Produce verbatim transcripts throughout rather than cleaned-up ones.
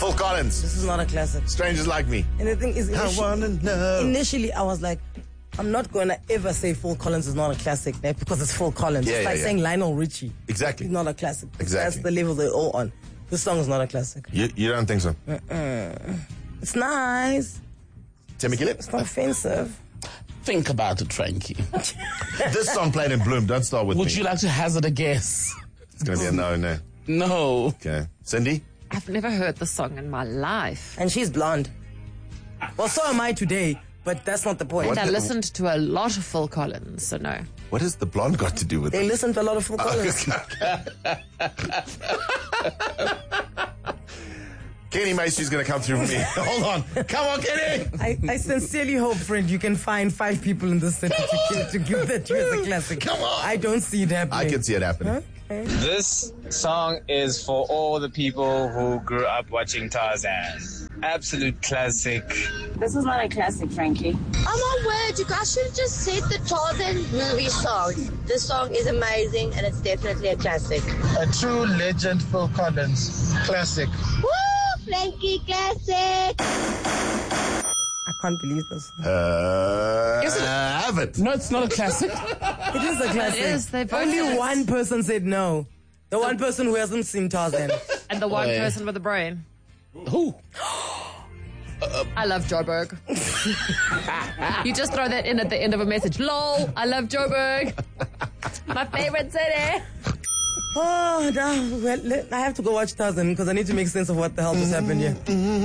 Phil Collins. This is not a classic. Strangers Like Me. And the thing is, I initially, wanna know. initially I was like, I'm not going to ever say Phil Collins is not a classic eh, because it's Phil Collins. Yeah, it's yeah, like yeah. saying Lionel Richie. Exactly. He's not a classic. Exactly. That's the level they're all on. This song is not a classic. You, you don't think so? It's nice. Timmy Gillip. It's not offensive. Think about it, Frankie. This song played in Bloom. Don't start with Would me. you like to hazard a guess? It's going to be a no, no. No. Okay. Cindy? I've never heard the song in my life. And she's blonde. Well, so am I today, but that's not the point. And I the- listened to a lot of Phil Collins, so no. What has the blonde got to do with They it? listen to a lot of Phil Collins. Kenny Macy's going to come through for me. Hold on. Come on, Kenny. I, I sincerely hope, friend, you can find five people in the city to give, to give that to you as a classic. Come on. I don't see it happening. I can see it happening. Okay. This song is for all the people who grew up watching Tarzan. Absolute classic. This is not a classic, Frankie. Oh my word, you guys should have just said the Tarzan movie song. This song is amazing and it's definitely a classic. A true legend, Phil Collins. Classic. Woo! Frankie classic! I can't believe this. Uh, Is it- have it. No, it's not a classic. It is a classic. It is. They voted Only it. one person said no. The one person who hasn't seen Tarzan. And the one Oi. person with a brain. Who? I love Joburg. You just throw that in at the end of a message. Lol, I love Joburg. My favorite city. Oh, no. Well, let- I have to go watch Tarzan because I need to make sense of what the hell just happened here.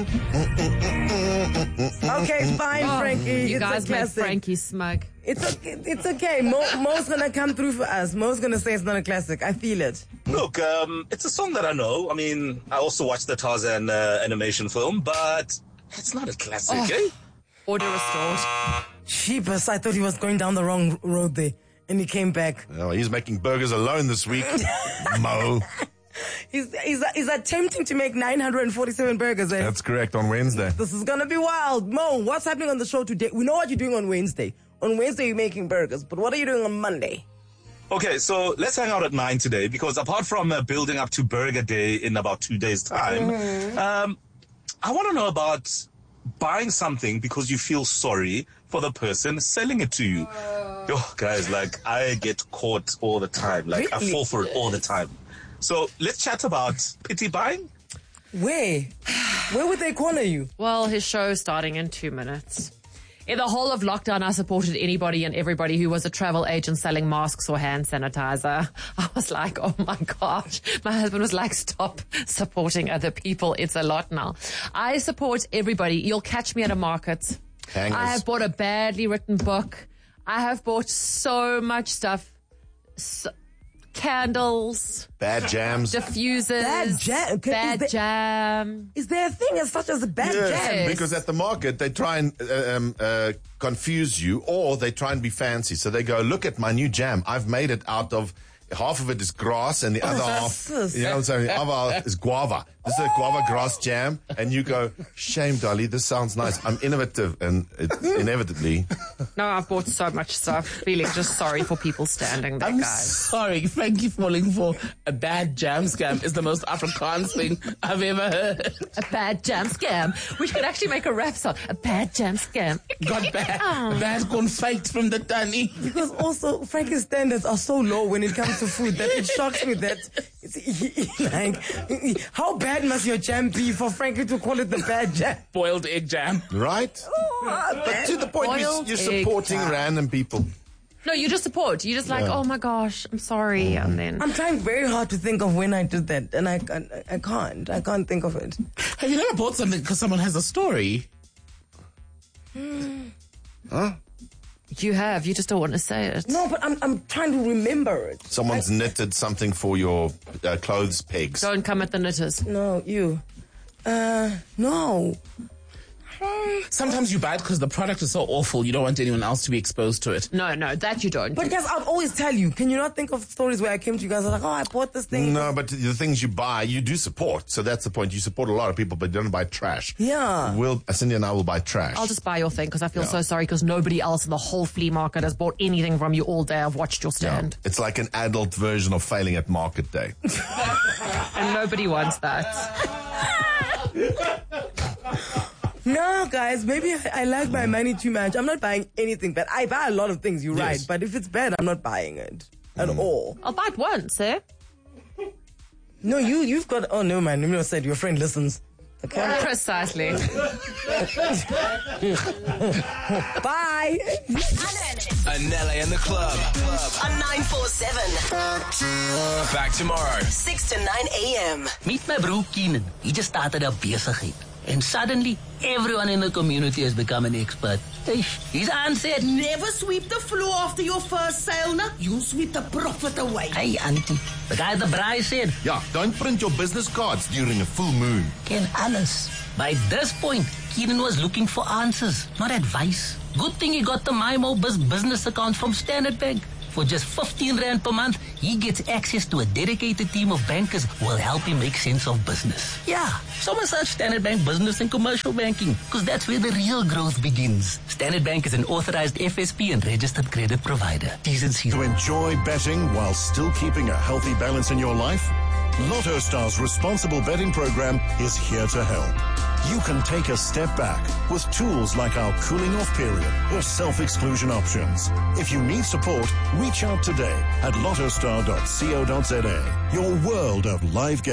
Okay, fine, Oh, Frankie. you it's guys a made classic. Frankie smug. It's okay. It's okay. Mo, Mo's gonna come through for us. Mo's gonna say it's not a classic. I feel it. Look, um, it's a song that I know. I mean, I also watched the Tarzan uh, animation film, but it's not a classic, eh? Order restored. Jeepers, I thought he was going down the wrong road there. And he came back. Oh, he's making burgers alone this week. Mo. He's, he's, he's attempting to make nine hundred forty-seven burgers. Eh? That's correct, on Wednesday. This is gonna be wild. Mo, what's happening on the show today? We know what you're doing on Wednesday. On Wednesday, you're making burgers. But what are you doing on Monday? Okay, so let's hang out at nine today because apart from uh, building up to Burger Day in about two days' time, um, I want to know about buying something because you feel sorry for the person selling it to you. Oh, guys, like I get caught all the time. Like I Really? fall for it all the time. So let's chat about pity buying. Where? Where would they corner you? Well, his show's starting in two minutes. In the whole of lockdown, I supported anybody and everybody who was a travel agent selling masks or hand sanitizer. I was like, oh my gosh. My husband was like, stop supporting other people. It's a lot now. I support everybody. You'll catch me at a market. Hangers. I have bought a badly written book. I have bought so much stuff. So, candles, Bad jams. diffusers, Bad jam? Can- bad is there- jam. Is there a thing as such as a bad Yes, jam? because at the market they try and uh, um, uh, confuse you, or they try and be fancy. So they go, "Look at my new jam. I've made it out of half of it is grass, and the other half, sis. you know what I'm saying? The other half is guava. This is a guava grass jam." And you go, "Shame, Dolly. This sounds nice. I'm innovative," and it, inevitably, No, I've bought so much stuff. Feeling just sorry for people standing there, I'm guys. sorry, Frankie falling for a bad jam scam is the most Afrikaans thing I've ever heard. A bad jam scam. We should actually make a rap song. A bad jam scam. Got bad, bad confite from the Tani. Because also, Frankie's standards are so low when it comes to food that it shocks me that, it's, like, how bad must your jam be for Frankie to call it the bad jam? Boiled egg jam. right? But to the point, you're, Boiled you're egg supporting jam. random people. No, you just support. You just like, oh my gosh, I'm sorry. And then I'm trying very hard to think of when I did that, and I, I, I can't. I can't think of it. Have you never bought something because someone has a story? you have. You just don't want to say it. No, but I'm, I'm trying to remember it. Someone's knitted something for your uh, clothes pegs. Don't come at the knitters. No, you. Uh, no. Sometimes you buy it because the product is so awful you don't want anyone else to be exposed to it. No, no, that you don't. But guys, I'll always tell you. Can you not think of stories where I came to you guys and like, oh, I bought this thing? No, but the things you buy, you do support. So that's the point. You support a lot of people, but you don't buy trash. Yeah. We'll, Cindy and I will buy trash. I'll just buy your thing because I feel Yeah. so sorry because nobody else in the whole flea market has bought anything from you all day. I've watched your Yeah. stand. It's like an adult version of failing at market day. And nobody wants that. No, guys, maybe I, I like my money too much. I'm not buying anything bad. I buy a lot of things, you're Yes. right. But if it's bad, I'm not buying it at all. I'll buy it once, eh? No, you, you've got... Oh, no, man. You said your friend listens. Okay. Precisely. Bye. Anele in the club. On nine four seven. Back tomorrow. six to nine a.m. Meet my bro Keenan. He just started a besigheid. And suddenly, everyone in the community has become an expert. His aunt said, Never sweep the floor after your first sale, na. You sweep the profit away. Hey, auntie. The guy at the braai said, Yeah, don't print your business cards during a full moon. Ken alles. By this point, Keenan was looking for answers, not advice. Good thing he got the MyMoBiz business account from Standard Bank. For just fifteen rand per month, he gets access to a dedicated team of bankers who will help him make sense of business. Yeah, someone search Standard Bank Business and Commercial Banking, because that's where the real growth begins. Standard Bank is an authorized F S P and registered credit provider. T's and C's. To enjoy betting while still keeping a healthy balance in your life? Lotto Star's responsible betting program is here to help. You can take a step back with tools like our cooling off period or self-exclusion options. If you need support, reach out today at lottostar dot co dot za. Your world of live games.